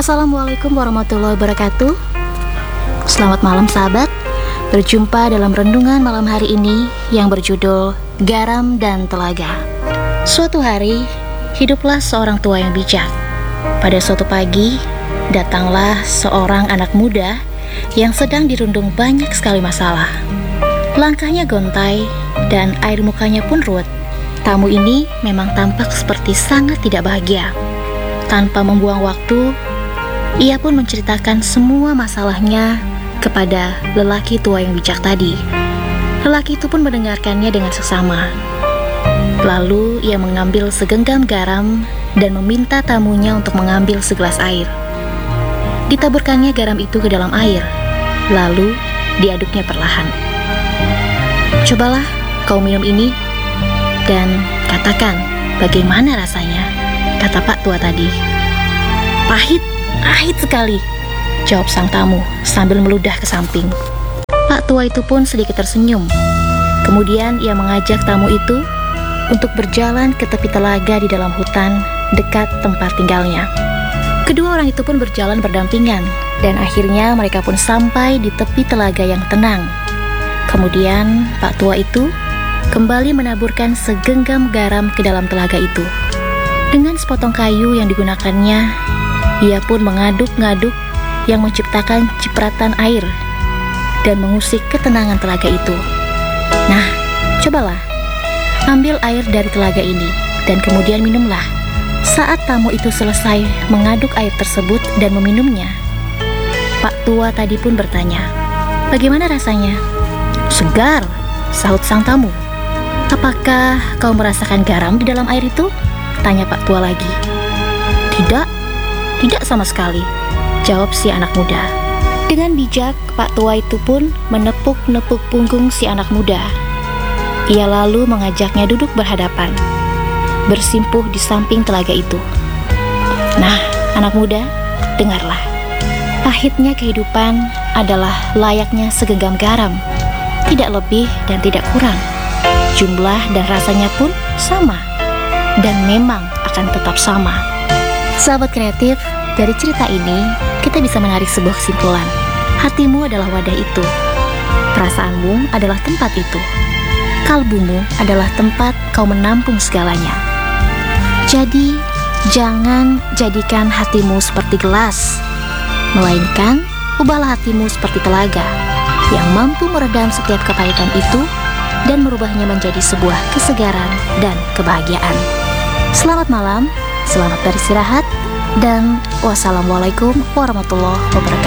Assalamualaikum warahmatullahi wabarakatuh. Selamat malam sahabat. Berjumpa dalam renungan malam hari ini yang berjudul Garam dan Telaga. Suatu hari, hiduplah seorang tua yang bijak. Pada suatu pagi, datanglah seorang anak muda yang sedang dirundung banyak sekali masalah. Langkahnya gontai dan air mukanya pun ruwet. Tamu ini memang tampak seperti sangat tidak bahagia. Tanpa membuang waktu, ia pun menceritakan semua masalahnya kepada lelaki tua yang bijak tadi. Lelaki itu pun mendengarkannya dengan seksama. Lalu ia mengambil segenggam garam dan meminta tamunya untuk mengambil segelas air. Ditaburkannya garam itu ke dalam air, lalu diaduknya perlahan. "Cobalah kau minum ini dan katakan bagaimana rasanya," kata Pak Tua tadi. Pahit sekali," jawab sang tamu sambil meludah ke samping. Pak Tua itu pun sedikit tersenyum. Kemudian ia mengajak tamu itu untuk berjalan ke tepi telaga di dalam hutan dekat tempat tinggalnya. Kedua orang itu pun berjalan berdampingan, dan akhirnya mereka pun sampai di tepi telaga yang tenang. Kemudian Pak Tua itu kembali menaburkan segenggam garam ke dalam telaga itu. Dengan sepotong kayu yang digunakannya, ia pun mengaduk-ngaduk yang menciptakan cipratan air dan mengusik ketenangan telaga itu. "Nah, cobalah, ambil air dari telaga ini dan kemudian minumlah." Saat tamu itu selesai mengaduk air tersebut dan meminumnya, Pak Tua tadi pun bertanya, "Bagaimana rasanya?" "Segar," sahut sang tamu. "Apakah kau merasakan garam di dalam air itu?" tanya Pak Tua lagi. Tidak sama sekali," jawab si anak muda. Dengan bijak, Pak Tua itu pun menepuk-nepuk punggung si anak muda. Ia lalu mengajaknya duduk berhadapan, bersimpuh di samping telaga itu. "Nah, anak muda, dengarlah. Pahitnya kehidupan adalah layaknya segenggam garam, tidak lebih dan tidak kurang. Jumlah dan rasanya pun sama, dan memang akan tetap sama." Sahabat kreatif, dari cerita ini kita bisa menarik sebuah kesimpulan. Hatimu adalah wadah itu, perasaanmu adalah tempat itu, kalbumu adalah tempat kau menampung segalanya. Jadi, jangan jadikan hatimu seperti gelas, melainkan ubahlah hatimu seperti telaga yang mampu meredam setiap kepahitan itu dan merubahnya menjadi sebuah kesegaran dan kebahagiaan. Selamat malam, selamat beristirahat, dan wassalamualaikum warahmatullahi wabarakatuh.